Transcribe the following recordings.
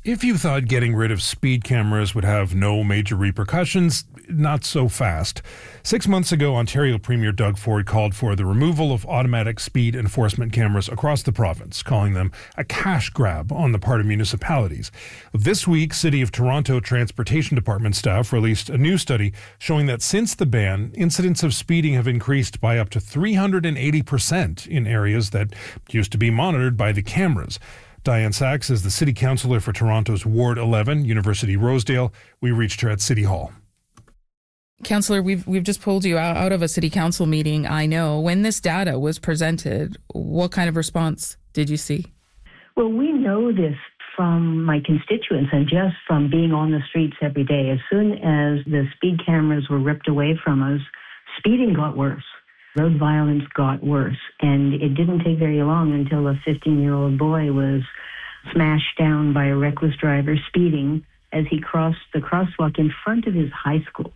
If you thought getting rid of speed cameras would have no major repercussions, not so fast. 6 months ago, Ontario Premier Doug Ford called for the removal of automatic speed enforcement cameras across the province, calling them a cash grab on the part of municipalities. This week, City of Toronto Transportation Department staff released a new study showing that since the ban, incidents of speeding have increased by up to 380% in areas that used to be monitored by the cameras. Diane Sachs is the city councillor for Toronto's Ward 11, University Rosedale. We reached her at City Hall. Councillor, we've just pulled you out of a city council meeting, I know. When this data was presented, what kind of response did you see? Well, we know this from my constituents and just from being on the streets every day. As soon as the speed cameras were ripped away from us, speeding got worse. Road violence got worse, and it didn't take very long until a 15-year-old boy was smashed down by a reckless driver speeding as he crossed the crosswalk in front of his high school.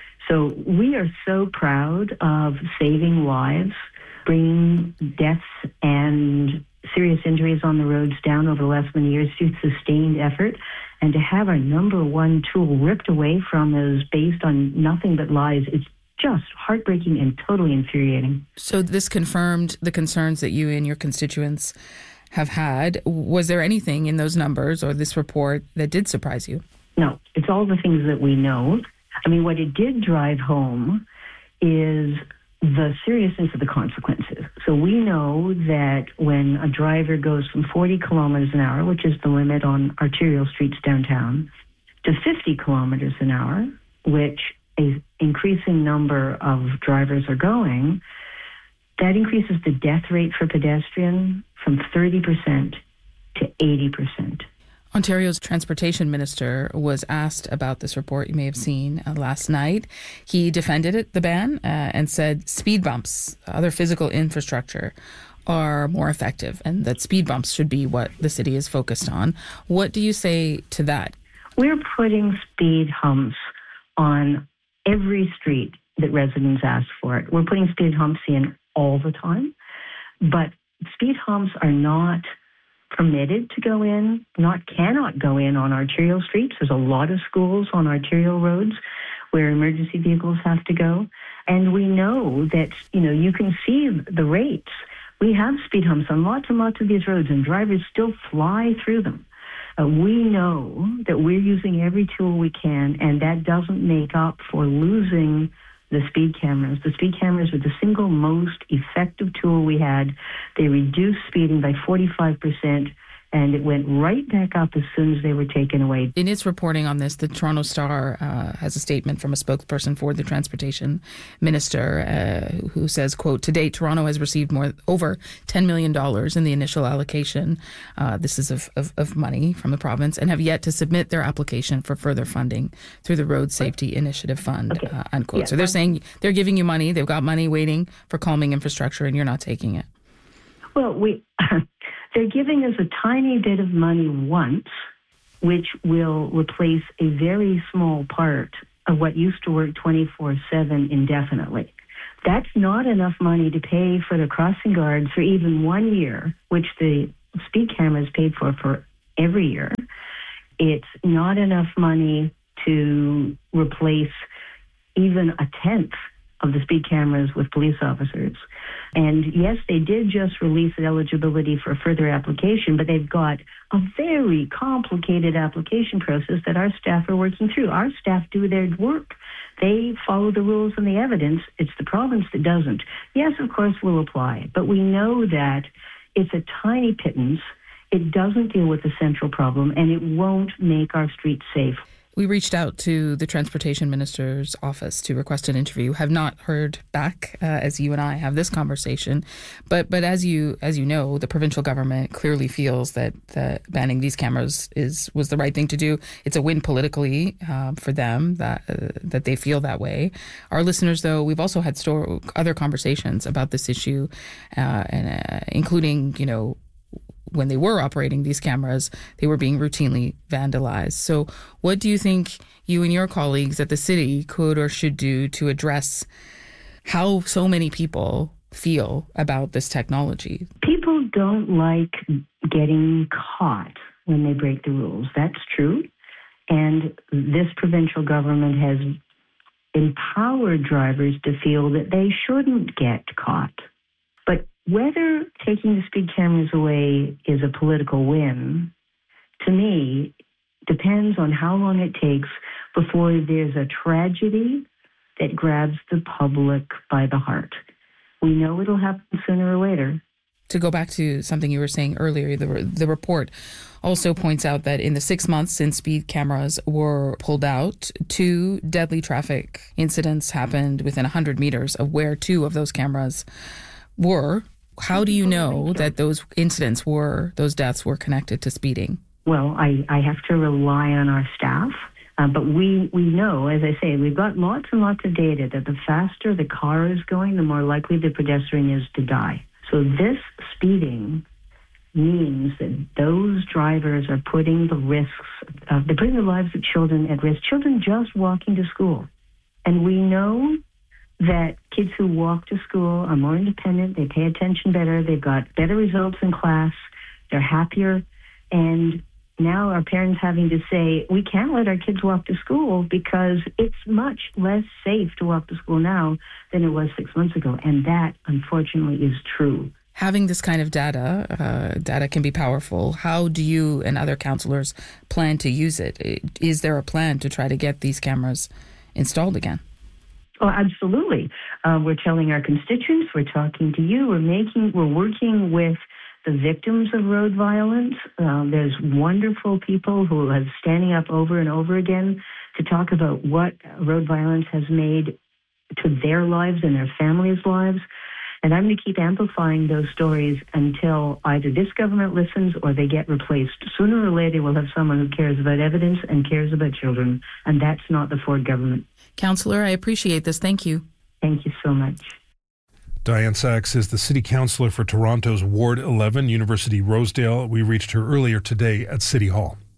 So we are so proud of saving lives, bringing deaths and serious injuries on the roads down over the last many years through sustained effort, and to have our number one tool ripped away from us based on nothing but lies, it's just heartbreaking and totally infuriating. So this confirmed the concerns that you and your constituents have had. Was there anything in those numbers or this report that did surprise you? No, it's all the things that we know. I mean, what it did drive home is the seriousness of the consequences. So we know that when a driver goes from 40 kilometers an hour, which is the limit on arterial streets downtown, to 50 kilometers an hour, which an increasing number of drivers are going, that increases the death rate for pedestrian from 30% to 80%. Ontario's transportation minister was asked about this report you may have seen last night. He defended it, the ban, and said speed bumps, other physical infrastructure, are more effective and that speed bumps should be what the city is focused on. What do you say to that? We're putting speed humps on every street that residents ask for it. We're putting speed humps in all the time, but speed humps are not permitted to go in, cannot go in on arterial streets. There's a lot of schools on arterial roads where emergency vehicles have to go. And we know that, you can see the rates. We have speed humps on lots and lots of these roads, and drivers still fly through them. We know that we're using every tool we can, and that doesn't make up for losing the speed cameras. The speed cameras were the single most effective tool we had. They reduced speeding by 45%, and it went right back up as soon as they were taken away. In its reporting on this, the Toronto Star has a statement from a spokesperson for the transportation minister who says, quote, "To date, Toronto has received over $10 million in the initial allocation. This is of money from the province, and have yet to submit their application for further funding through the Road Safety Initiative Fund," okay. Unquote. Yeah, so they're saying they're giving you money. They've got money waiting for calming infrastructure, and you're not taking it. Well, they're giving us a tiny bit of money once, which will replace a very small part of what used to work 24/7 indefinitely. That's not enough money to pay for the crossing guards for even 1 year, which the speed cameras paid for every year. It's not enough money to replace even a tenth of the speed cameras with police officers. And yes, they did just release eligibility for a further application, but they've got a very complicated application process that our staff are working through. Our staff do their work. They follow the rules and the evidence. It's the province that doesn't. Yes, of course, we'll apply, but we know that it's a tiny pittance. It doesn't deal with the central problem, and it won't make our streets safe. We reached out to the Transportation Minister's office to request an interview. Have not heard back as you and I have this conversation. But as you know, the provincial government clearly feels that banning these cameras was the right thing to do. It's a win politically for them that they feel that way. Our listeners, though, we've also had other conversations about this issue, and including when they were operating these cameras, they were being routinely vandalized. So what do you think you and your colleagues at the city could or should do to address how so many people feel about this technology? People don't like getting caught when they break the rules. That's true. And this provincial government has empowered drivers to feel that they shouldn't get caught. But whether taking the speed cameras away is a political win, to me, depends on how long it takes before there's a tragedy that grabs the public by the heart. We know it'll happen sooner or later. To go back to something you were saying earlier, the report also points out that in the 6 months since speed cameras were pulled out, 2 deadly traffic incidents happened within 100 meters of where 2 of those cameras were. How do you know that those deaths were connected to speeding? Well, I have to rely on our staff. But we know, as I say, we've got lots and lots of data that the faster the car is going, the more likely the pedestrian is to die. So this speeding means that those drivers are putting the they're putting the lives of children at risk, children just walking to school. And we know that kids who walk to school are more independent, they pay attention better, they've got better results in class, they're happier, and now our parents having to say, we can't let our kids walk to school because it's much less safe to walk to school now than it was 6 months ago. And that, unfortunately, is true. Having this kind of data can be powerful. How do you and other councillors plan to use it? Is there a plan to try to get these cameras installed again? Oh, absolutely. We're telling our constituents, we're talking to you, we're working with the victims of road violence. There's wonderful people who are standing up over and over again to talk about what road violence has made to their lives and their families' lives. And I'm going to keep amplifying those stories until either this government listens or they get replaced. Sooner or later, we'll have someone who cares about evidence and cares about children. And that's not the Ford government. Councillor, I appreciate this. Thank you. Thank you so much. Diane Sachs is the city councillor for Toronto's Ward 11, University Rosedale. We reached her earlier today at City Hall.